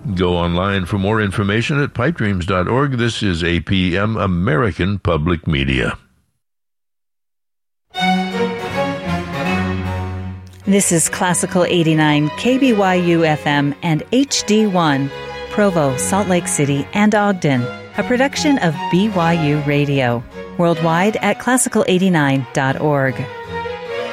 Go online for more information at pipedreams.org. This is APM, American Public Media. This is Classical 89, KBYU FM and HD1, Provo, Salt Lake City, and Ogden, a production of BYU Radio. Worldwide at classical89.org.